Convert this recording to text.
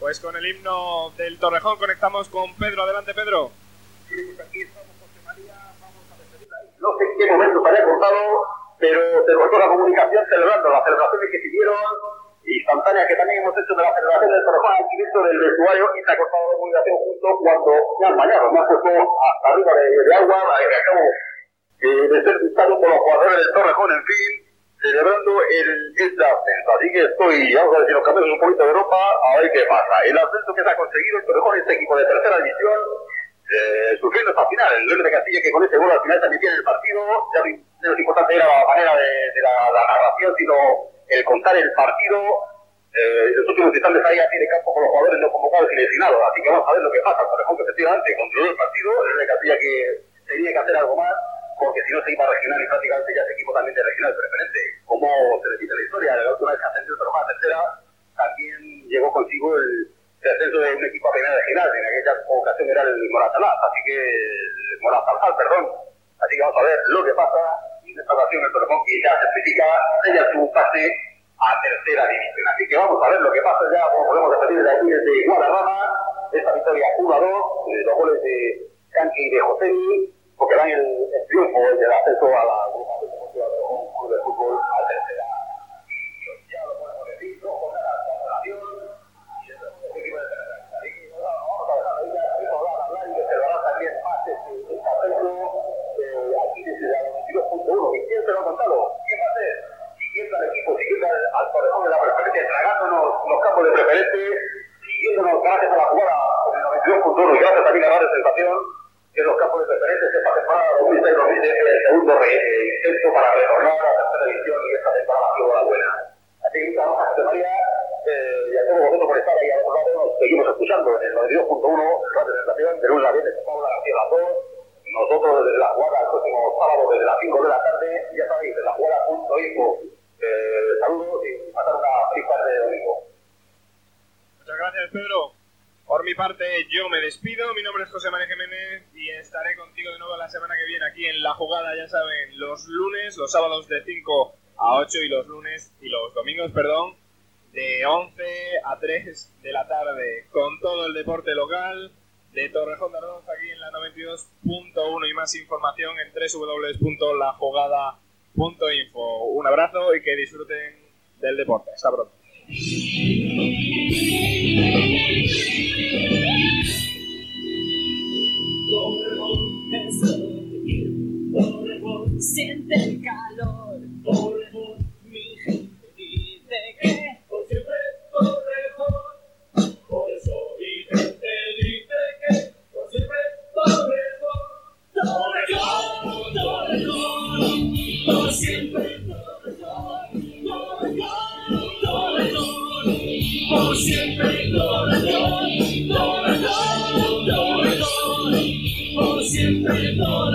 Pues con el himno del Torrejón conectamos con Pedro. Adelante, Pedro. Sí, pues aquí estamos, José María, vamos a despedir ahí. No sé en qué momento se haya cortado, pero se cortó la comunicación celebrando las celebraciones que siguieron, instantáneas que también hemos hecho de la celebración del Torrejón al inicio del vestuario, y se ha cortado la comunicación justo cuando me han bañado, me han puesto hasta arriba de agua, que acabo de ser visitado por los jugadores del Torrejón, en fin, celebrando este ascenso. Así que vamos a ver si nos cambiamos un poquito de Europa, a ver qué pasa. El ascenso que se ha conseguido el Torrejón, este equipo de tercera división, sufriendo esta final. El León de Castilla, que con ese gol al final también tiene el partido. Ya lo importante era la manera de la narración, sino el contar el partido. Los últimos instantes ahí a pie de campo con los jugadores no convocados y lesionados. Así que vamos a ver lo que pasa. El Torrejón, que efectivamente controló el partido. El León de Castilla, que tenía que hacer algo más, porque si no se iba a regional y prácticamente ya ese equipo también de regional preferente. Como se repite la historia, la última vez que ascendió el Torrejón a tercera, también llegó consigo el ascenso de un equipo a primera regional. En aquella ocasión era el Moratalaz, así que Así que vamos a ver lo que pasa. Y en esta ocasión el Torrejón, que ya certifica ella su pase a tercera división. Así que vamos a ver lo que pasa ya. Como podemos repetir de aquí desde Guadalajara, esta victoria 1-2, los goles de Canqui y de José, porque dan el triunfo del ascenso a la agrupación deportiva de un club de fútbol a tercera. Ya lo podemos decir, dos jornadas de relación y el segundo equipo de tercera. Así que vamos a dejar ahí ya hablar y que se lo hará también más este ascenso aquí desde la 22.1. ¿Y quién se lo ha contado? ¿Quién va a ser? Siguiendo al equipo, siguiendo al Torrejón de la preferencia, tragándonos los campos de preferente, siguiéndonos gracias a la jugada con el 92.1 y gracias también a la sensación de los campos de preferentes esta temporada 2006-2007, el segundo intento para retornar a la tercera división, y esta temporada ha sido la buena. Así que muchas gracias, José María, y a todos vosotros por estar ahí a los lados. Nos seguimos escuchando en el 92.1, la presentación de lunes a viernes con Paula García a las 2. Nosotros desde la jugada el próximo sábado desde las 5 de la tarde, ya sabéis, desde la jugada.info. Saludos y pasar una feliz tarde de domingo. Muchas gracias, Pedro. Por mi parte, yo me despido. Mi nombre es José María Jiménez y estaré contigo de nuevo la semana que viene aquí en La Jugada, ya saben, los lunes, los sábados de 5 a 8 y los domingos, de 11 a 3 de la tarde, con todo el deporte local de Torrejón de Ardoz aquí en la 92.1 y más información en www.lajugada.info. Un abrazo y que disfruten del deporte. Hasta pronto. Torrejón es lo que quiero, Torrejón siente el calor, Torrejón mi gente dice que por siempre Torrejón, por eso mi gente dice que por siempre Torrejón, Torrejón, Torrejón, por siempre Torrejón, Torrejón, Torrejón, por siempre Torrejón, Torrejón, Torrejón, por siempre Torrejón.